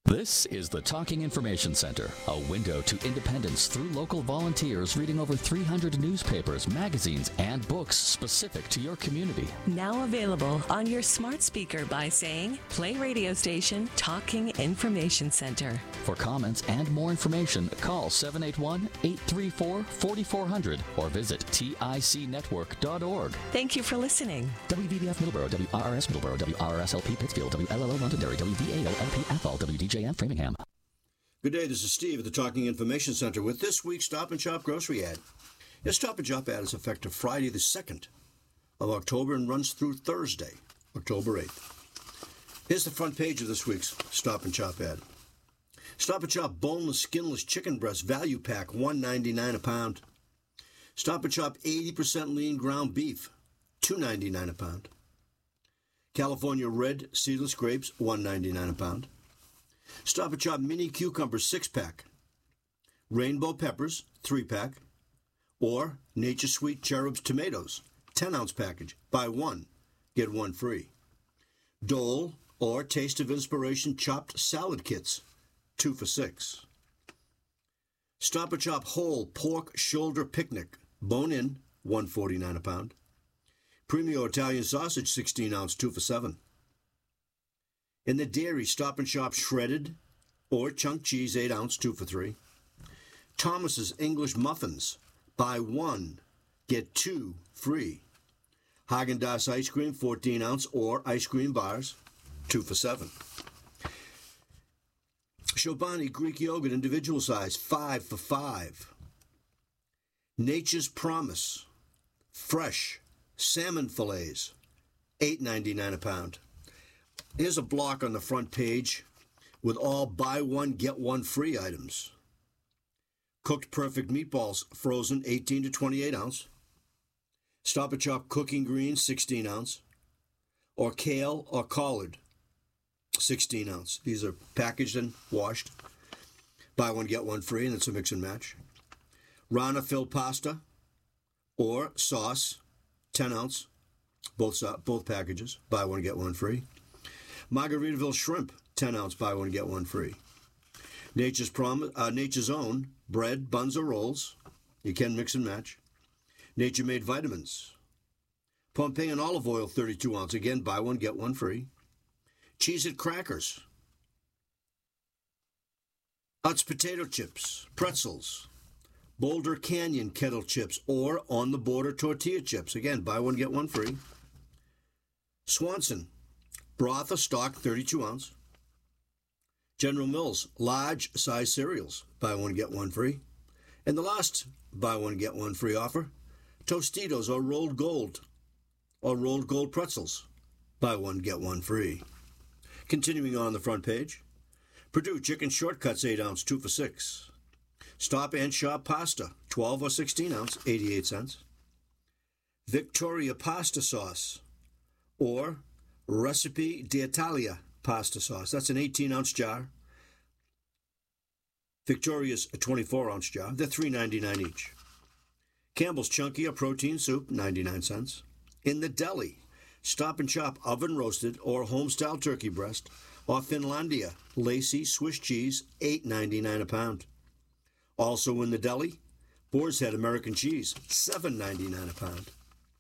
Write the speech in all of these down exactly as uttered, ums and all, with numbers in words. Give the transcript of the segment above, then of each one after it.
This is the Talking Information Center, a window to independence through local volunteers reading over three hundred newspapers, magazines, and books specific to your community. Now available on your smart speaker by saying, play radio station Talking Information Center. For comments and more information, call seven eight one, eight three four, four four zero zero or visit tic network dot org. Thank you for listening. W V B F Middleborough, W R R S Middleborough, W R R S L P Pittsfield, W L L O Londonderry, W V A O L P Athol, W D J M Framingham. Good day, this is Steve at the Talking Information Center with this week's Stop and Shop grocery ad. Your Stop and Shop ad is effective Friday the second of October and runs through Thursday, October eighth. Here's the front page of this week's Stop and Shop ad. Stop and Shop boneless, skinless chicken breast value pack, one ninety-nine a pound. Stop and Shop eighty percent lean ground beef, two ninety-nine a pound. California red seedless grapes, one ninety-nine a pound. Stop and Shop mini cucumber six pack. Rainbow peppers, three pack. Or Nature Sweet Cherubs tomatoes, ten ounce package. Buy one, get one free. Dole or Taste of Inspiration chopped salad kits, two for six. Stop and Shop whole pork shoulder picnic, bone in, one forty-nine a pound. Premio Italian sausage, sixteen ounce, two for seven. In the dairy, Stop and Shop shredded or chunk cheese, eight ounce, two for three. Thomas's English muffins, buy one, get two free. Haagen-Dazs ice cream, fourteen ounce, or ice cream bars, two for seven. Chobani Greek yogurt, individual size, five for five. Nature's Promise, fresh salmon fillets, eight ninety-nine a pound. Here's a block on the front page with all buy one, get one free items. Cooked Perfect meatballs, frozen, eighteen to twenty-eight ounce. Stop and Shop cooking greens, sixteen ounce. Or kale or collard, sixteen ounce. These are packaged and washed. Buy one, get one free, and it's a mix and match. Rana filled pasta or sauce, ten ounce. Both, both packages. Buy one, get one free. Margaritaville shrimp, ten ounce, buy one, get one free. Nature's Prom- uh, Nature's Own, bread, buns, or rolls. You can mix and match. Nature Made vitamins. Pompeian olive oil, thirty-two ounce. Again, buy one, get one free. Cheez-It crackers. Utz potato chips, pretzels. Boulder Canyon kettle chips or On the Border tortilla chips. Again, buy one, get one free. Swanson broth or stock, thirty-two ounce. General Mills large size cereals, buy one, get one free. And the last buy one, get one free offer, Tostitos or rolled gold or rolled gold pretzels, buy one, get one free. Continuing on the front page, Purdue chicken shortcuts, eight ounce, two for six. Stop and Shop pasta, twelve or sixteen ounce, eighty-eight cents. Victoria pasta sauce or Recipe d'Italia pasta sauce. That's an eighteen ounce jar. Victoria's a twenty-four ounce jar. They're three ninety-nine each. Campbell's Chunky or protein soup, ninety-nine cents. In the deli, Stop and Shop oven roasted or home-style turkey breast or Finlandia lacy Swiss cheese, eight ninety-nine a pound. Also in the deli, Boar's Head American cheese, seven ninety-nine a pound.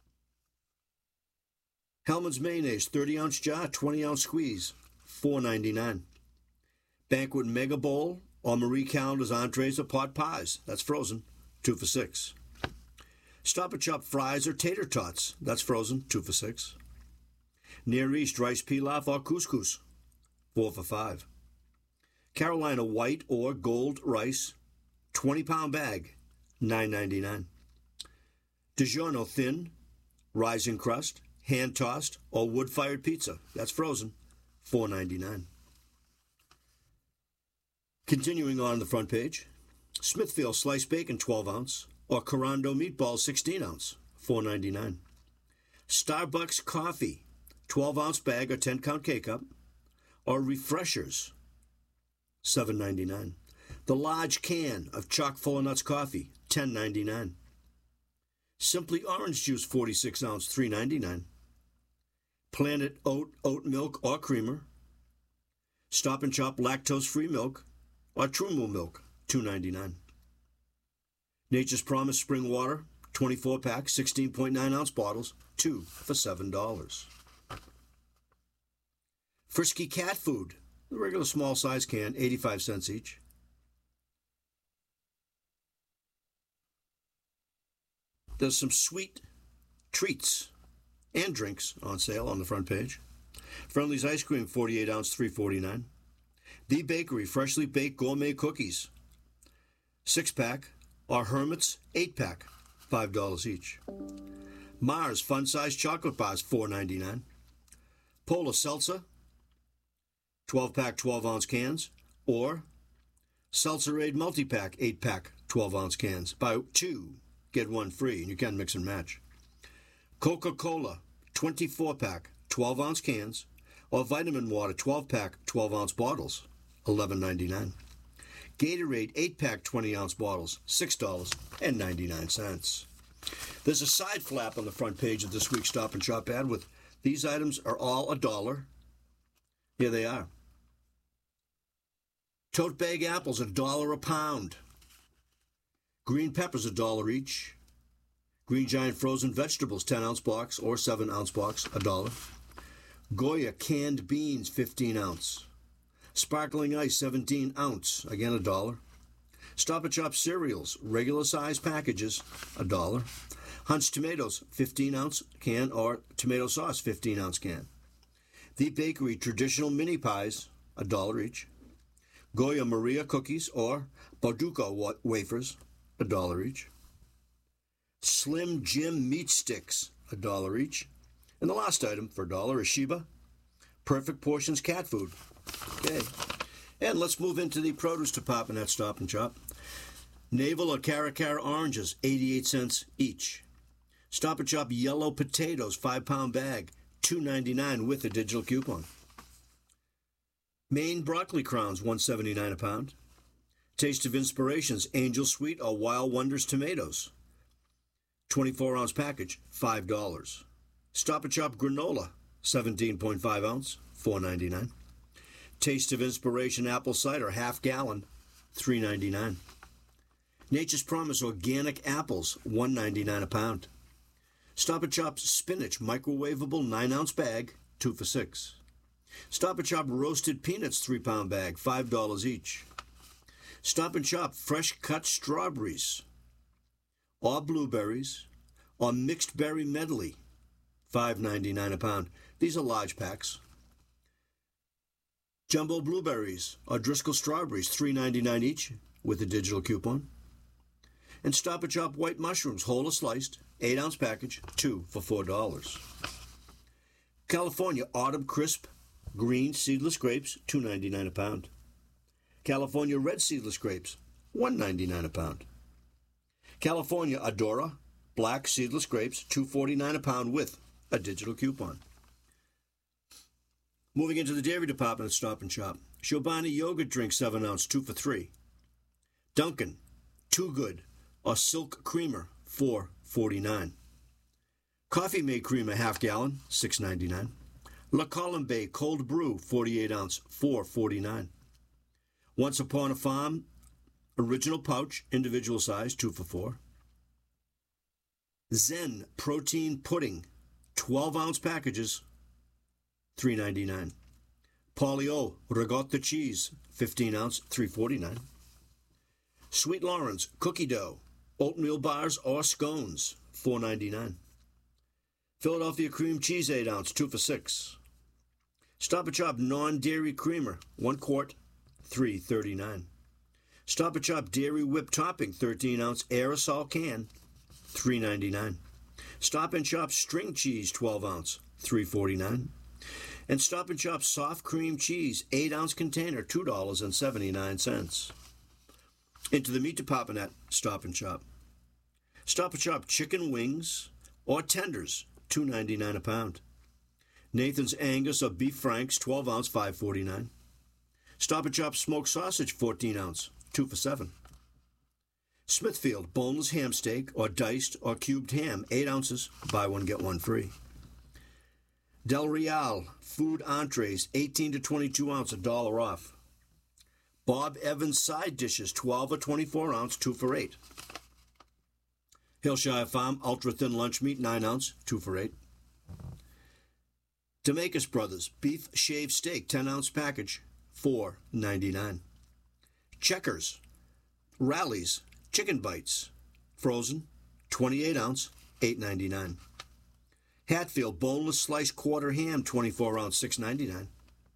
Hellman's mayonnaise, thirty ounce jar, twenty ounce squeeze, four ninety-nine. Banquet Mega Bowl or Marie Callender's entrees or pot pies, that's frozen, two for six. Stop and Shop fries or tater tots, that's frozen, two for six. Near East rice pilaf or couscous, four for five. Carolina white or gold rice, twenty pound bag, nine ninety-nine. DiGiorno thin, rising crust, hand-tossed, or wood-fired pizza. That's frozen, four ninety-nine. Continuing on the front page, Smithfield sliced bacon, twelve ounce, or Corando meatballs, sixteen ounce, four ninety-nine. Starbucks coffee, twelve ounce bag or ten count K-cup, or Refreshers, seven ninety-nine. The large can of chock-full of nuts coffee, ten ninety-nine. Simply orange juice, forty-six ounce, three ninety-nine. Planet Oat oat milk or creamer. Stop and Shop lactose-free milk or True Moo milk, two ninety-nine. Nature's Promise spring water, twenty-four pack, sixteen point nine ounce bottles, two for seven dollars. Frisky cat food, the regular small size can, eighty-five cents each. There's some sweet treats and drinks on sale on the front page. Friendly's ice cream, forty-eight ounce, three forty-nine. The Bakery freshly baked gourmet cookies, six pack, or Hermit's eight pack, five dollars each. Mars fun size chocolate bars, four ninety-nine. Polar Seltzer, twelve pack, twelve ounce cans, or Seltzerade multi-pack, eight pack, twelve ounce cans. Buy two, get one free, and you can mix and match. Coca-Cola, twenty-four pack, twelve ounce cans, or Vitamin Water, twelve pack, twelve ounce bottles, eleven ninety-nine. Gatorade, eight pack, twenty ounce bottles, six dollars and ninety-nine cents. There's a side flap on the front page of this week's Stop and Shop ad with these items are all a dollar. Here they are. Tote bag apples, a dollar a pound. Green peppers, a dollar each. Green Giant frozen vegetables, ten ounce box or seven ounce box, a dollar. Goya canned beans, fifteen ounce. Sparkling ice, seventeen ounce, again a dollar. Stop and Shop cereals, regular size packages, a dollar. Hunt's tomatoes, fifteen ounce can or tomato sauce, fifteen ounce can. The Bakery traditional mini pies, a dollar each. Goya Maria cookies or Bauducco wafers, a dollar each. Slim Jim meat sticks, a dollar each. And the last item for a dollar is Sheba Perfect Portions cat food. Okay. And let's move into the produce department at Stop and Shop. Navel or Cara Cara oranges, eighty-eight cents each. Stop and Shop yellow potatoes, five pound bag, two ninety-nine with a digital coupon. Maine broccoli crowns, one seventy-nine a pound. Taste of Inspirations, Angel Sweet or Wild Wonders tomatoes, twenty-four ounce package, five dollars. Stop and Shop granola, seventeen point five ounce, four ninety-nine. Taste of Inspiration apple cider, half gallon, three ninety-nine. Nature's Promise organic apples, one ninety-nine a pound. Stop and Shop spinach microwavable nine ounce bag, two for six. Stop and Shop roasted peanuts, three pound bag, five dollars each. Stop and Shop fresh cut strawberries or blueberries or mixed berry medley, five ninety-nine a pound. These are large packs. Jumbo blueberries or Driscoll strawberries, three ninety-nine each with a digital coupon. And Stop and Shop white mushrooms, whole or sliced, eight ounce package, two for four dollars. California Autumn Crisp green seedless grapes, two ninety-nine a pound. California red seedless grapes, one ninety-nine a pound. California Adora black seedless grapes, two forty-nine a pound with a digital coupon. Moving into the dairy department at Stop and Shop. Chobani yogurt drink, seven ounce, two for three. Dunkin' Too Good or Silk Creamer, four forty-nine. Coffee Mate Creamer, half gallon, six ninety-nine. La Colombe Cold Brew, forty-eight ounce, four forty-nine. Once Upon a Farm original pouch, individual size, two for four. Zen Protein Pudding, twelve ounce packages, three ninety-nine. Polly-O Ricotta Cheese, fifteen ounce, three forty-nine. Sweet Lawrence Cookie Dough, oatmeal bars or scones, four ninety-nine. Philadelphia Cream Cheese, eight ounce, two for six. Stop and Shop non-dairy creamer, one quart, three thirty-nine. Stop and Shop Dairy Whip Topping, thirteen ounce aerosol can, three ninety-nine. Stop and Shop String Cheese, twelve ounce, three forty-nine. And Stop and Shop Soft Cream Cheese, eight ounce container, two dollars and seventy-nine cents. Into the meat department at Stop and Shop. Stop and Shop chicken wings or tenders, two ninety-nine a pound. Nathan's Angus or Beef Franks, twelve ounce, five forty-nine. Stop and Shop smoked sausage, fourteen ounce, two for seven. Smithfield boneless ham steak or diced or cubed ham, eight ounces, buy one get one free. Del Real food entrees, eighteen to twenty-two ounce, a dollar off. Bob Evans side dishes, twelve or twenty-four ounce, two for eight. Hillshire Farm ultra thin lunch meat, nine ounce, two for eight. Demakis Brothers beef shaved steak, ten ounce package, four ninety-nine. Checkers Rallies chicken bites, frozen, twenty-eight ounce, eight ninety-nine. Hatfield boneless sliced quarter ham, twenty-four ounce, six ninety-nine.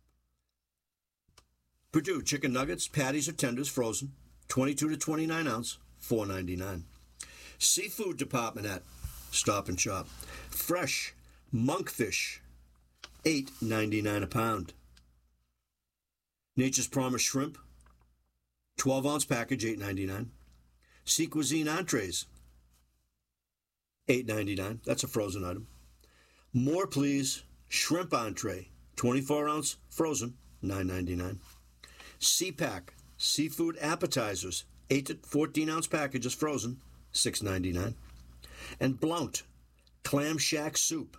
Purdue chicken nuggets, patties or tenders, frozen, twenty-two to twenty-nine ounce, four ninety-nine. Seafood department at Stop and Shop. Fresh monkfish, eight ninety-nine a pound. Nature's Promise shrimp, twelve ounce package, eight ninety-nine. Sea Cuisine entrees, eight ninety-nine. That's a frozen item. More Please shrimp entree, twenty-four ounce frozen, nine ninety-nine. Sea Pack seafood appetizers, eight to fourteen ounce packages frozen, six ninety-nine. And Blount clam shack soup.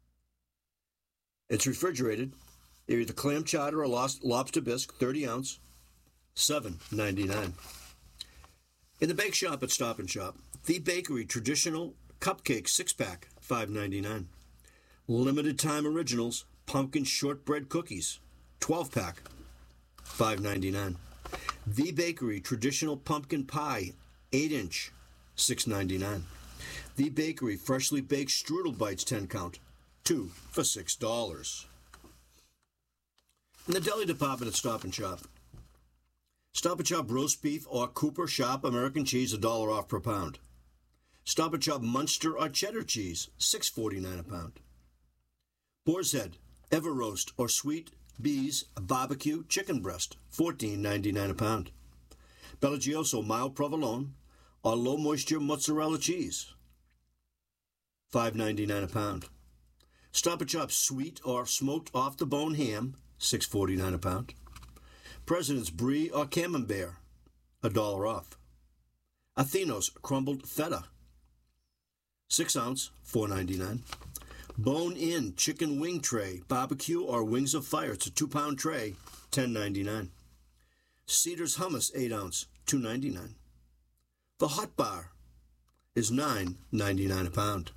It's refrigerated. They're either clam chowder or lobster bisque, thirty ounce, seven ninety-nine. In the bake shop at Stop and Shop, The Bakery traditional cupcake six pack, five ninety-nine. Limited time originals pumpkin shortbread cookies, twelve pack, five ninety-nine. The Bakery traditional pumpkin pie, eight inch, six ninety-nine. The Bakery freshly baked strudel bites, ten count, two for six dollars. In the deli department at Stop and Shop, Stop and Shop roast beef or Cooper Shop American cheese, a dollar off per pound. Stop and Shop Munster or cheddar cheese, six forty-nine a pound. Boar's Head Ever Roast or Sweet Bees barbecue chicken breast, fourteen ninety-nine a pound. Bellagioso mild provolone or low moisture mozzarella cheese, five ninety-nine a pound. Stop and Shop sweet or smoked off the bone ham, six forty-nine a pound. President's Brie or Camembert, a dollar off. Athenos crumbled feta, six ounce, four ninety-nine. Bone-in chicken wing tray, barbecue or wings of fire, it's a two pound tray, ten ninety-nine. Cedar's hummus, eight ounce, two ninety-nine. The Hot Bar is nine ninety-nine a pound.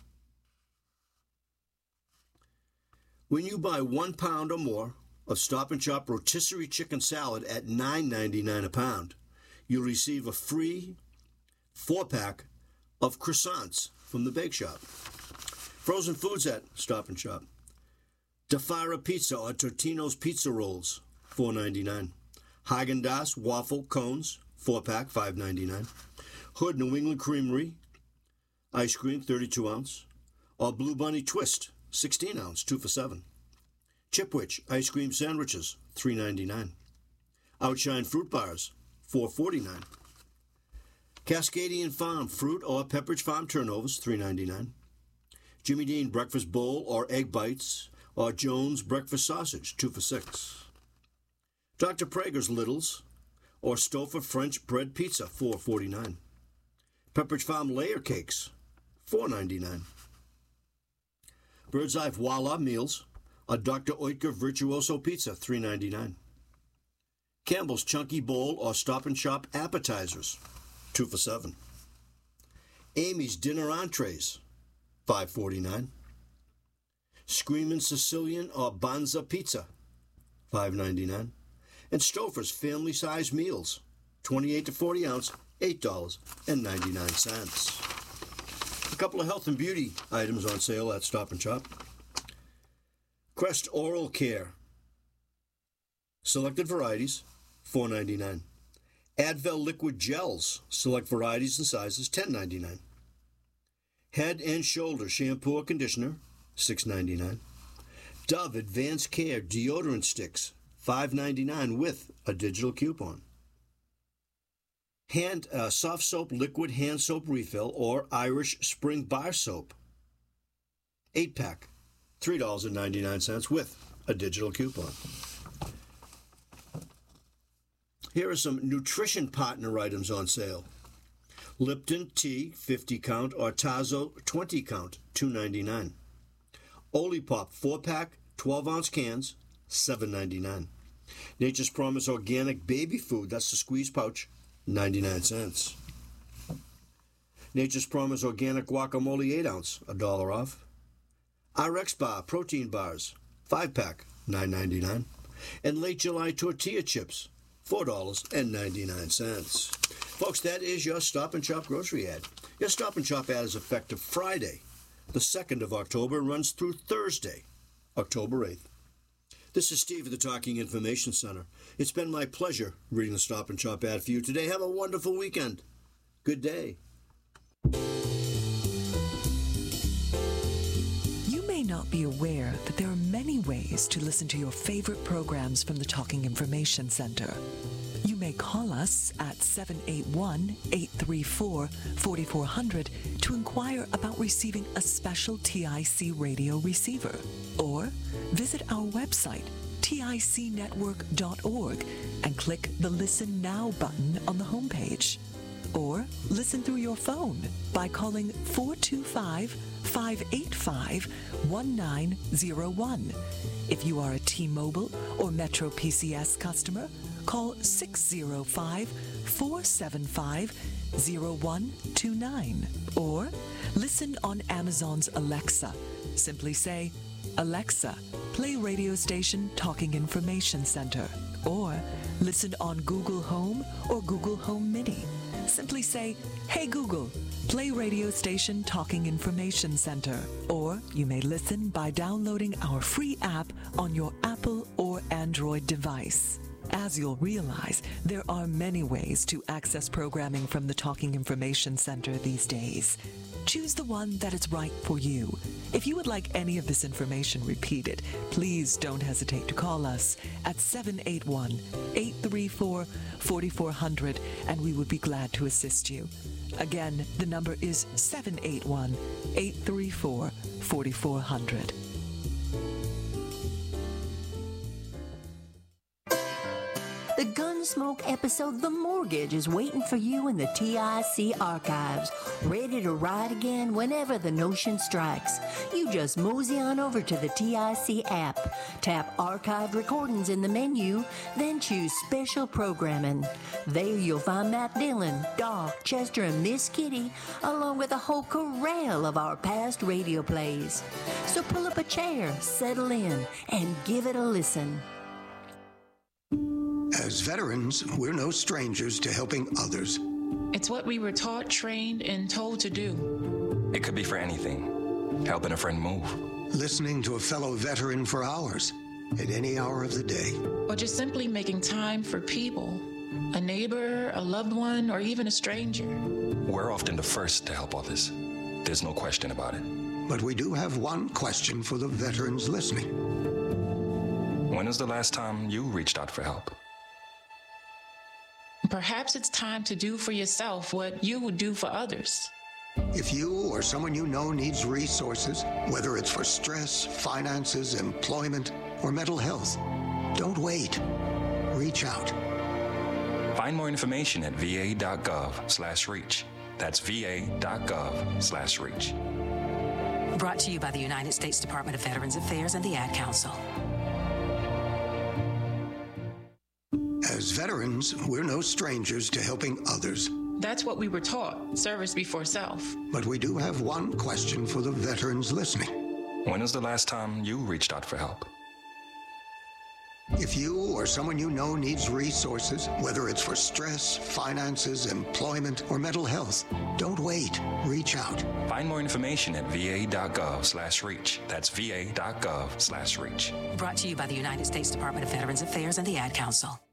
When you buy one pound or more of Stop and Shop rotisserie chicken salad at nine ninety-nine a pound, you'll receive a free four pack of croissants from the bake shop. Frozen foods at Stop and Shop. DeFara Pizza or Totino's Pizza Rolls, four ninety-nine. Haagen-Dazs waffle cones, four pack, five ninety-nine. Hood New England Creamery ice cream, thirty-two ounce. Or Blue Bunny Twist, sixteen ounce, two for seven. Chipwich ice cream sandwiches, three ninety-nine. Outshine fruit bars, four forty-nine. Cascadian Farm fruit or Pepperidge Farm turnovers, three ninety-nine. Jimmy Dean breakfast bowl or egg bites or Jones breakfast sausage, two for six. Doctor Prager's Littles or Stouffer French bread pizza, four forty-nine. Pepperidge Farm layer cakes, four ninety-nine. Bird's Eye Voila meals or Doctor Oetker Virtuoso pizza, three ninety-nine. Campbell's Chunky Bowl or Stop and Shop appetizers, two for seven. Amy's dinner entrees, five forty-nine. Screamin' Sicilian or Banza Pizza, five ninety-nine. And Stouffer's family size meals, twenty-eight to forty ounce, eight dollars and ninety-nine cents. A couple of health and beauty items on sale at Stop and Shop. Crest Oral Care, selected varieties, four ninety-nine. Advil liquid gels, select varieties and sizes, ten ninety-nine. Head and Shoulder shampoo or conditioner, six ninety-nine. Dove Advanced Care deodorant sticks, five ninety-nine with a digital coupon. Hand uh, soft soap liquid hand soap refill or Irish Spring Bar soap, eight pack, three dollars and ninety-nine cents with a digital coupon. Here are some nutrition partner items on sale. Lipton Tea fifty count or Tazo twenty count, two ninety-nine. Olipop four-pack, twelve-ounce cans, seven ninety-nine. Nature's Promise organic baby food, that's the squeeze pouch, ninety-nine cents. Nature's Promise organic guacamole eight ounce, a dollar off. R X Bar protein bars, five pack, nine ninety-nine. And Late July tortilla chips, four dollars and ninety-nine cents. Folks, that is your Stop and Shop grocery ad. Your Stop and Shop ad is effective Friday, the second of October, and runs through Thursday, October eighth. This is Steve at the Talking Information Center. It's been my pleasure reading the Stop and Shop ad for you today. Have a wonderful weekend. Good day. You may not be aware that there are many ways to listen to your favorite programs from the Talking Information Center. You may call us at seven eight one, eight three four, four four zero zero to inquire about receiving a special T I C radio receiver, or visit our website, tic network dot org, and click the Listen Now button on the homepage. Or listen through your phone by calling four two five, five eight five, one nine zero one. If you are a T-Mobile or Metro P C S customer, call six zero five, four seven five, zero one two nine. Or listen on Amazon's Alexa. Simply say, Alexa, play radio station Talking Information Center. Or listen on Google Home or Google Home Mini. Simply say, hey Google, play radio station Talking Information Center. Or you may listen by downloading our free app on your Apple or Android device. As you'll realize, there are many ways to access programming from the Talking Information Center these days. Choose the one that is right for you. If you would like any of this information repeated, please don't hesitate to call us at seven eight one, eight three four, four four zero zero, and we would be glad to assist you. Again, the number is seven eight one, eight three four, four four zero zero. The Gunsmoke episode The Mortgage is waiting for you in the T I C archives, ready to ride again whenever the notion strikes. You just mosey on over to the T I C app, tap Archived Recordings in the menu, then choose Special Programming. There you'll find Matt Dillon, Doc, Chester, and Miss Kitty, along with a whole corral of our past radio plays. So pull up a chair, settle in, and give it a listen. As veterans, we're no strangers to helping others. It's what we were taught, trained, and told to do. It could be for anything. Helping a friend move. Listening to a fellow veteran for hours, at any hour of the day. Or just simply making time for people. A neighbor, a loved one, or even a stranger. We're often the first to help others. There's no question about it. But we do have one question for the veterans listening. When was the last time you reached out for help? Perhaps it's time to do for yourself what you would do for others. If you or someone you know needs resources, whether it's for stress, finances, employment, or mental health, don't wait. Reach out. Find more information at va.gov slash reach. That's va.gov slash reach. Brought to you by the United States Department of Veterans Affairs and the Ad Council. As veterans, we're no strangers to helping others. That's what we were taught, service before self. But we do have one question for the veterans listening. When was the last time you reached out for help? If you or someone you know needs resources, whether it's for stress, finances, employment, or mental health, don't wait. Reach out. Find more information at va.gov slash reach. That's va.gov slash reach. Brought to you by the United States Department of Veterans Affairs and the Ad Council.